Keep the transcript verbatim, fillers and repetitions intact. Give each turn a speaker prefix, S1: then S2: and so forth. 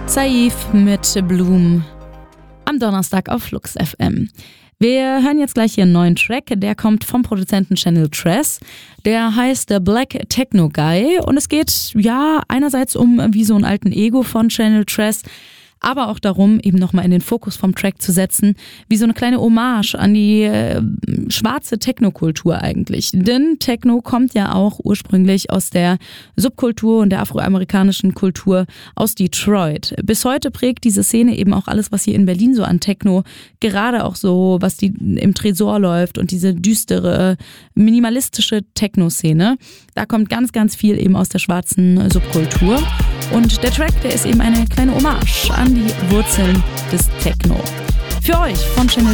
S1: Saif mit Bloom am Donnerstag auf Flux F M. Wir hören jetzt gleich hier einen neuen Track, der kommt vom Produzenten Channel Tres. Der heißt The Black Techno Guy und es geht ja einerseits um wie so einen alten Ego von Channel Tres, aber auch darum, eben nochmal in den Fokus vom Track zu setzen, wie so eine kleine Hommage an die äh, schwarze Technokultur eigentlich. Denn Techno kommt ja auch ursprünglich aus der Subkultur und der afroamerikanischen Kultur aus Detroit. Bis heute prägt diese Szene eben auch alles, was hier in Berlin so an Techno, gerade auch so, was die im Tresor läuft und diese düstere, minimalistische Techno-Szene. Da kommt ganz, ganz viel eben aus der schwarzen Subkultur. Und der Track, der ist eben eine kleine Hommage an die Wurzeln des Techno. Für euch von Channel